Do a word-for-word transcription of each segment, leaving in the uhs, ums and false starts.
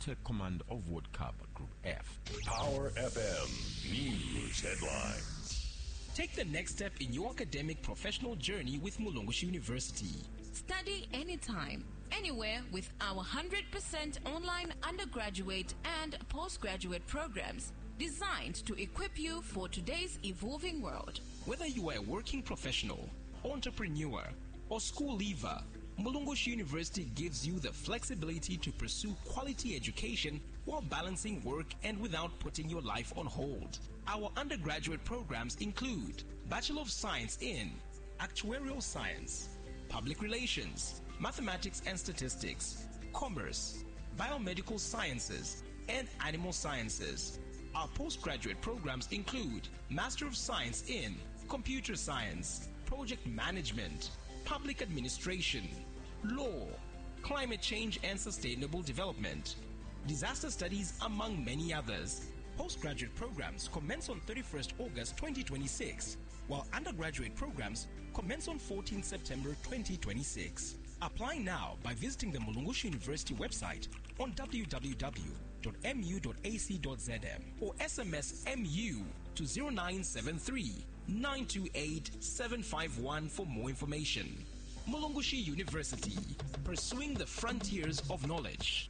Tech Command of World Cup Group F. Power F M News Headlines. Take the next step in your academic professional journey with Mulungushi University. Study anytime, anywhere with our one hundred percent online undergraduate and postgraduate programs designed to equip you for today's evolving world. Whether you are a working professional, entrepreneur, or school leaver, Mulungushi University gives you the flexibility to pursue quality education while balancing work and without putting your life on hold. Our undergraduate programs include Bachelor of Science in Actuarial Science, Public Relations, Mathematics and Statistics, Commerce, Biomedical Sciences, and Animal Sciences. Our postgraduate programs include Master of Science in Computer Science, Project Management, Public Administration, Law, Climate Change and Sustainable Development, Disaster Studies, among many others. Postgraduate programs commence on thirty-first August twenty twenty-six, while undergraduate programs commence on fourteenth September twenty twenty-six. Apply now by visiting the Mulungushi University website on w w w dot m u dot a c dot z m or S M S M U to zero nine seven three, nine two eight, seven five one for more information. Mulungushi University, pursuing the frontiers of knowledge.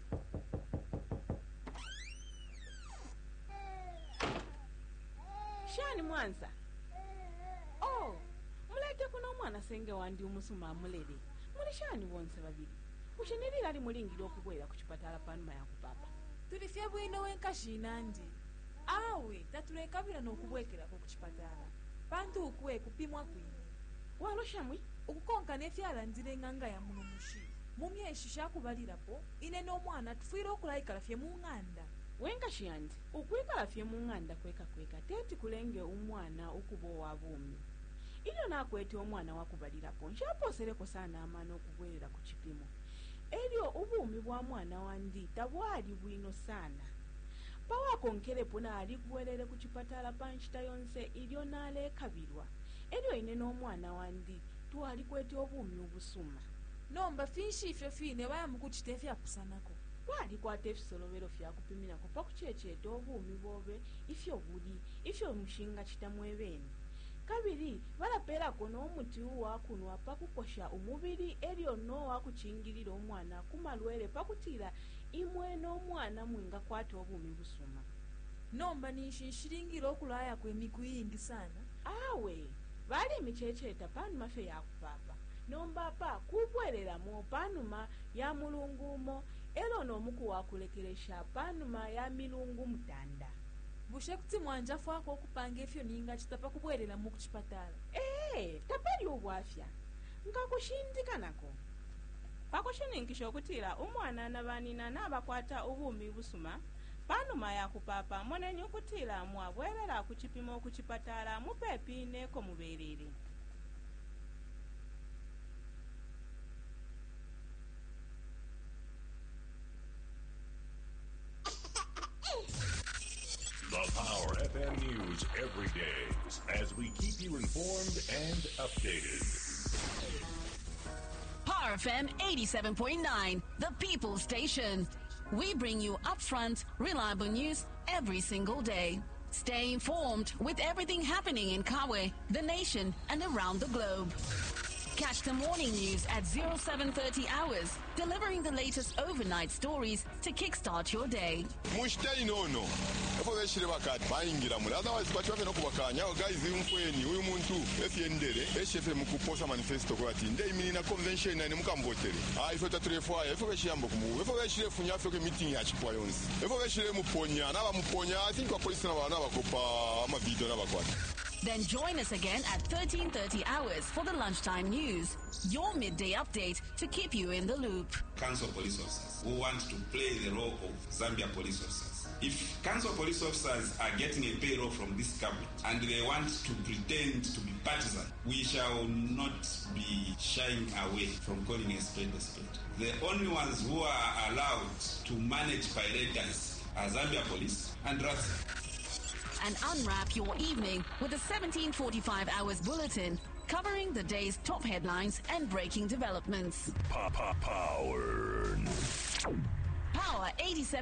Shani Mwanza. Oh, mulete kuno mwana senge wandi umusuma amulere. Muli shani wonse babiri. Ushenirira ali mulingiro okubwera ku chipatala panuma ya kupapa. Tulifya bwino wenkashi nandi. Awe tatulekabira n'okubwekera ku chipatala. Pantu ukwe kupimwa kwini. Walo shamwi ukukonka nefyala nzire nganga ya Mulungushi. Mumye eshisha kubalirapo ine n'omwana tufuire okulayikala fye mu nganda. Wenkashi yandi ukwikala fye mu nganda kweka kweka teti kulenge umwana ukubowa bumi. Ilo nakwete omwana wakubalirapo nshaposereko sana amana okubwerera ku kipimo. Elyo ubumi bwa mwana wandi tabwali bwino sana. Pawakonkere pona ali kuwelere ku chipatala panchita yonse ilyo nale kabirwa. Elyo ine n'omwana wandi twali kwete obumi obusuma. Nomba finshi ifyo fine bayamukuchitefya kusanako. Wali kwate ebisolobero fya kupimirako pakuchechete obumi bobe ifyo buli ifyo mushinga chitamwebeni. Kabiri balaperako n'omuti wakunwa pakukosha umubiri elyo no wakuchingirira omwana kumalwere pakutira imwe n'omwana mwinga kwate obumi busuma. Nomba nishinshilingiro okulaya kwemikuyingi sana. Awe bali michecheta panuma fe yakupapa. Nomba pa kubwerera mu panuma ya mulungumo elo n'omuku wakulekeresha panuma ya milungu mutanda. Bushe kuti mwanja fwako okupanga efyo ninga chitapa kubwerera mu kuchipatala. Eh, tapali obwafya. Ngakushindikanako. Pakushiningisha okutira umwana nabanina nabakwata obumi busuma panuma ya kupapa monenye okutira mwabwerera ku kipimo ku chipatala mupepi neko muberere. The Power F M News every day as we keep you informed and updated. Power F M eighty-seven point nine, the People Station. We bring you upfront, reliable news every single day. Stay informed with everything happening in Kawe, the nation, and around the globe. Catch the morning news at zero seven thirty hours, delivering the latest overnight stories to kickstart your day. Mushtai no no. Efo beshire bakati bayingira muri otherwise bachi bafena kubakanya guys imfweni uyu muntu efyendere eshefe mukuposa manifesto ko ati ndey minina convention na mukambotere. Ah ifo tatrefo efo beshiyambo kumu. Efo beshire funya fyo ke meeting ya chipwa yonse. Efo beshire muponya na ba muponya I think kwa police na bana bakopa ama video na bakwata. Then join us again at thirteen thirty hours for the lunchtime news, your midday update to keep you in the loop. Council police officers who want to play the role of Zambia police officers. If council police officers are getting a payroll from this government and they want to pretend to be partisan, we shall not be shying away from calling a spade a spade. The only ones who are allowed to manage pirates are Zambia police and R A S. And unwrap your evening with a seventeen forty-five hours bulletin covering the day's top headlines and breaking developments. Power. Power eighty-seven.